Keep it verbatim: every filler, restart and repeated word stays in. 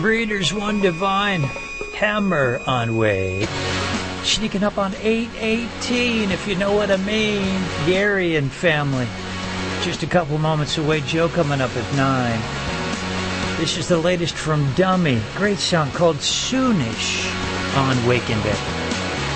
Breeders One Divine, Hammer on way. Sneaking up on eight eighteen, if you know what I mean. Gary and family. Just a couple moments away. Joe coming up at nine. This is the latest from Dummy. Great song called Soonish on Wake in Bed.